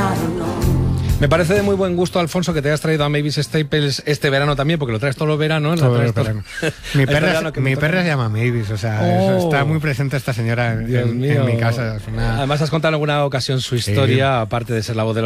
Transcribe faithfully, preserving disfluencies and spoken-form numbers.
Me parece de muy buen gusto, Alfonso, que te hayas traído a Mavis Staples este verano también, porque lo traes todos los veranos. Todo traes el verano. Todo... Mi perra, mi perra se llama Mavis, o sea, oh, eso está muy presente esta señora en, en, en mi casa. Es una... Además has contado en alguna ocasión su historia, sí. Aparte de ser la voz de los